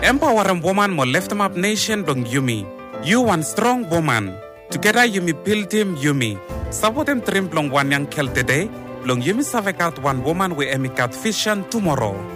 empower a woman mo lift up nation dong Yumi. You one strong woman. Together Yumi build him Yumi. Support him trim long one young kel today. Long Yumi savekat one woman we emikat vision tomorrow.